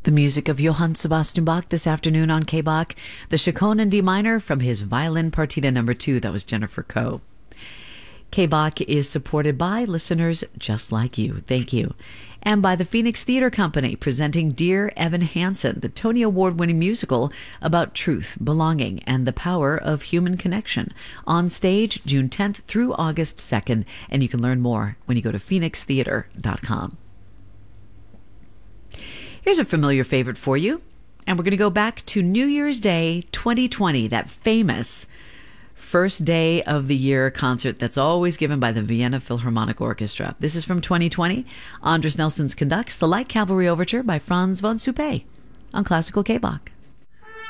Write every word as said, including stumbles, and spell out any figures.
The music of Johann Sebastian Bach this afternoon on K-Bach, the Chaconne in D minor from his Violin Partita number two. That was Jennifer Coe. K-Bach is supported by listeners just like you. Thank you. And by the Phoenix Theater Company, presenting Dear Evan Hansen, the Tony Award-winning musical about truth, belonging, and the power of human connection. On stage June tenth through August second, and you can learn more when you go to phoenix theater dot com. Here's a familiar favorite for you, and we're going to go back to New Year's Day twenty twenty, that famous first day of the year concert that's always given by the Vienna Philharmonic Orchestra. This is from twenty twenty. Andres Nelsons conducts the Light Cavalry Overture by Franz von Suppé on Classical K-Bach.